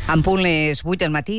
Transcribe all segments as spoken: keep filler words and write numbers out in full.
En punt les vuit del matí.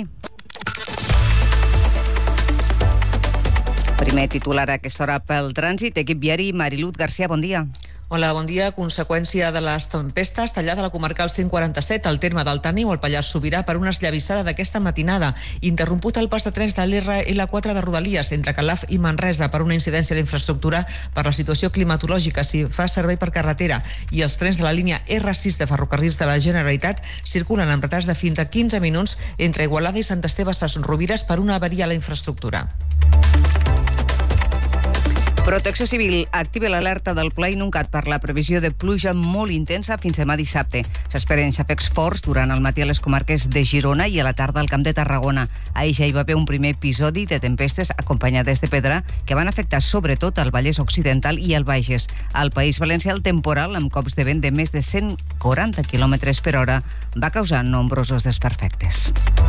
Primer titular a aquesta hora pel trànsit. Equip viari, Mariluz García, bon dia. Hola, bon dia. Conseqüència de les tempestes, tallada la comarcal cent quaranta-set al terme del Tàneu al Pallars Sobirà per una esllavissada d'aquesta matinada. Interromput el pas de trens de l'R L quatre de Rodalies entre Calaf i Manresa per una incidència d'infraestructura per la situació climatològica si fa servei per carretera, i els trens de la línia R sis de Ferrocarrils de la Generalitat circulen amb retards de fins a quinze minuts entre Igualada i Sant Esteve Sesrovires per una avaria a la infraestructura. Protecció Civil activa l'alerta del Pla Inuncat per la previsió de pluja molt intensa fins demà dissabte. S'esperen xàfecs forts durant el matí a les comarques de Girona i a la tarda al Camp de Tarragona. Ahir ja hi va haver un primer episodi de tempestes acompanyades de pedra que van afectar sobretot el Vallès Occidental i el Bages. Al País Valencià, el temporal, amb cops de vent de més de cent quaranta quilòmetres per hora, va causar nombrosos desperfectes.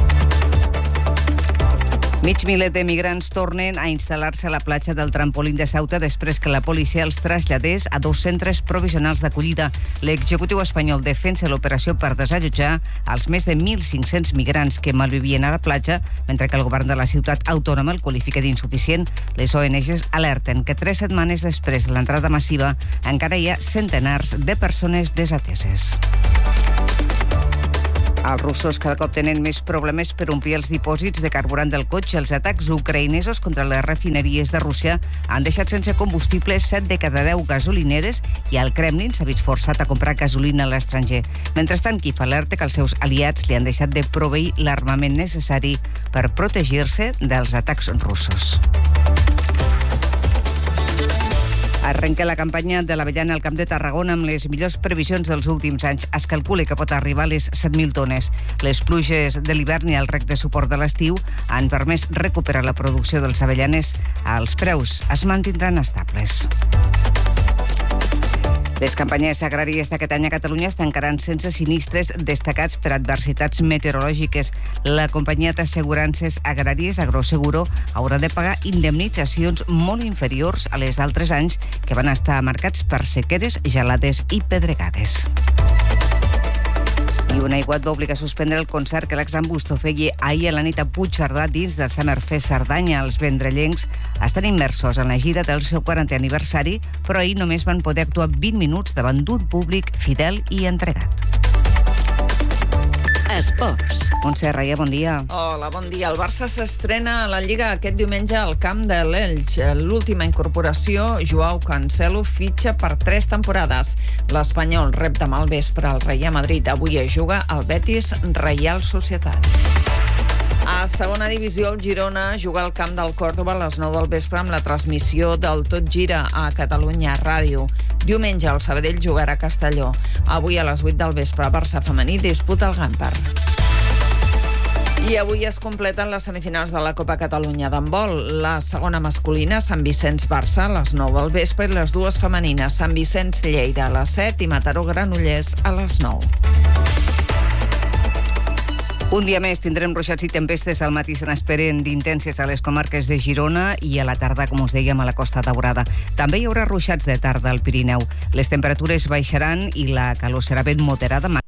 Mig miler de migrants tornen a instal·lar-se a la platja del trampolín de Ceuta després que la policia els traslladés a dos centres provisionals d'acollida. L'executiu espanyol defensa l'operació per desallotjar els més de mil cinc-cents migrants que malvivien a la platja, mentre que el govern de la ciutat autònoma el qualifica d'insuficient. Les O N Ges alerten que tres setmanes després de l'entrada massiva encara hi ha centenars de persones desateses. Els russos cada cop tenen més problemes per omplir els dipòsits de carburant del cotxe. Els atacs ucraïnesos contra les refineries de Rússia han deixat sense combustible set de cada deu gasolineres i el Kremlin s'ha vist forçat a comprar gasolina a l'estranger. Mentrestant, Kíev alerta que els seus aliats li han deixat de proveir l'armament necessari per protegir-se dels atacs russos. Arrenca la campanya de l'avellana al Camp de Tarragona amb les millors previsions dels últims anys. Es calcula que pot arribar a les set mil tones. Les pluges de l'hivern i el rec de suport de l'estiu han permès recuperar la producció dels avellaners. Els preus es mantindran estables. Les campanyes agràries d'aquest any a Catalunya es tancaran sense sinistres destacats per adversitats meteorològiques. La companyia d'assegurances agràries Agroseguro haurà de pagar indemnitzacions molt inferiors a les d'altres anys que van estar marcats per sequeres, gelades i pedregades. I un aiguat va obligar a suspendre el concert que l'Axam Busto feia ahir a la nit a Puigcerdà dins del Summerfest Cerdanya. Els vendrellencs estan immersos en la gira del seu quarantè aniversari, però ahir només van poder actuar vint minuts davant d'un públic fidel i entregat. Esports. Montse Raia, bon dia. Hola, bon dia. El Barça s'estrena a la Lliga aquest diumenge al camp de l'Elx. L'última incorporació, Joao Cancelo, fitxa per tres temporades. L'Espanyol rep demà al vespre al Real Madrid. Avui es juga al Betis Reial Societat. A segona divisió, el Girona juga al camp del Córdoba a les nou del vespre amb la transmissió del Tot Gira a Catalunya Ràdio. Diumenge, el Sabadell jugarà a Castelló. Avui a les vuit del vespre, Barça femení disputa el Gamper. I avui es completen les semifinals de la Copa Catalunya d'handbol. La segona masculina, Sant Vicenç-Barça, a les nou del vespre, i les dues femenines, Sant Vicenç-Lleida a les set i Mataró-Granollers a les nou. Un dia més tindrem ruixats i tempestes. Al matí se n'esperen d'intències a les comarques de Girona i a la tarda, com us dèiem, a la Costa Daurada. També hi haurà ruixats de tarda al Pirineu. Les temperatures baixaran i la calor serà ben moderada.